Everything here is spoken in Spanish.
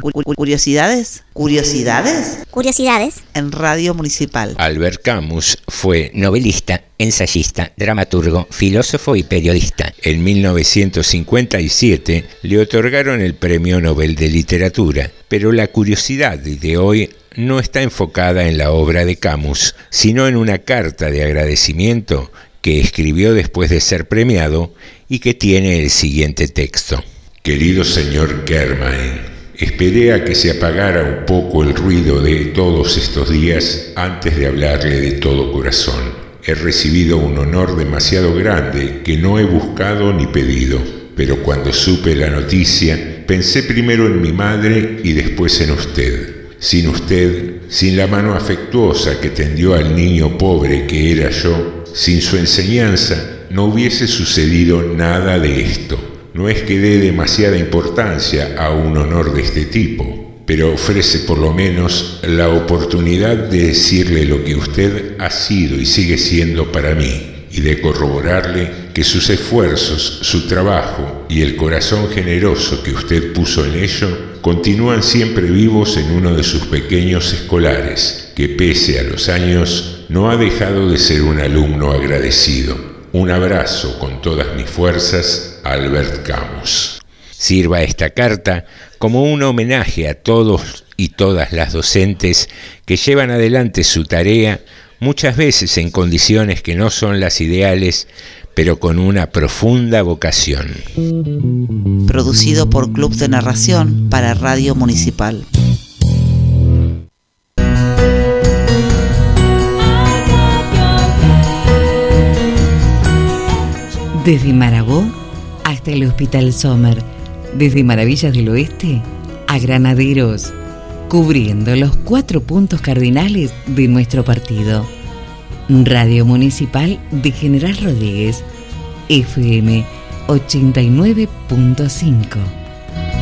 Curiosidades. Curiosidades En Radio Municipal. Albert Camus fue novelista, ensayista, dramaturgo, filósofo y periodista. En 1957 le otorgaron el Premio Nobel de Literatura, pero la curiosidad de hoy no está enfocada en la obra de Camus, sino en una carta de agradecimiento que escribió después de ser premiado y que tiene el siguiente texto. Querido señor Kermain, esperé a que se apagara un poco el ruido de todos estos días antes de hablarle de todo corazón. He recibido un honor demasiado grande que no he buscado ni pedido, pero cuando supe la noticia, pensé primero en mi madre y después en usted. Sin usted, sin la mano afectuosa que tendió al niño pobre que era yo, sin su enseñanza, no hubiese sucedido nada de esto. No es que dé demasiada importancia a un honor de este tipo, pero ofrece por lo menos la oportunidad de decirle lo que usted ha sido y sigue siendo para mí, y de corroborarle que sus esfuerzos, su trabajo y el corazón generoso que usted puso en ello continúan siempre vivos en uno de sus pequeños escolares, que pese a los años no ha dejado de ser un alumno agradecido. Un abrazo con todas mis fuerzas, Albert Camus. Sirva esta carta como un homenaje a todos y todas las docentes que llevan adelante su tarea, muchas veces en condiciones que no son las ideales, pero con una profunda vocación. Producido por Club de Narración para Radio Municipal. Desde Marabó hasta el Hospital Sommer, desde Maravillas del Oeste a Granaderos, cubriendo los 4 puntos cardinales de nuestro partido. Radio Municipal de General Rodríguez, FM 89.5.